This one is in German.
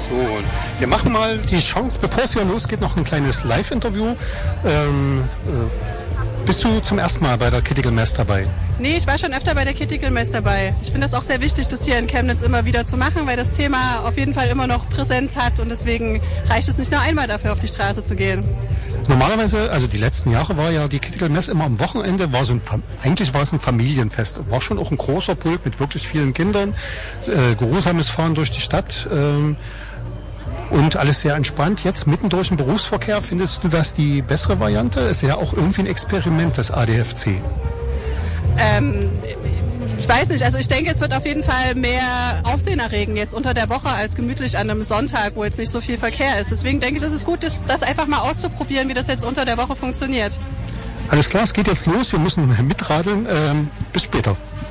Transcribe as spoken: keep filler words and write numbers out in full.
So, wir machen mal die Chance, bevor es hier losgeht, noch ein kleines Live-Interview. Ähm, äh, bist du zum ersten Mal bei der Critical Mass dabei? Nee, ich war schon öfter bei der Critical Mass dabei. Ich finde das auch sehr wichtig, das hier in Chemnitz immer wieder zu machen, weil das Thema auf jeden Fall immer noch Präsenz hat und deswegen reicht es nicht nur einmal dafür, auf die Straße zu gehen. Normalerweise, also die letzten Jahre war ja die Critical Mass immer am Wochenende, war so ein, eigentlich war es ein Familienfest. War schon auch ein großer Pulk mit wirklich vielen Kindern, äh, geruhsames Fahren durch die Stadt ähm, und alles sehr entspannt. Jetzt mitten durch den Berufsverkehr, findest du das die bessere Variante? Ist ja auch irgendwie ein Experiment, das A D F C. Ähm, ich weiß nicht, also ich denke, es wird auf jeden Fall mehr Aufsehen erregen jetzt unter der Woche als gemütlich an einem Sonntag, wo jetzt nicht so viel Verkehr ist. Deswegen denke ich, es ist gut, das, das einfach mal auszuprobieren, wie das jetzt unter der Woche funktioniert. Alles klar, es geht jetzt los, wir müssen mitradeln. Ähm, bis später.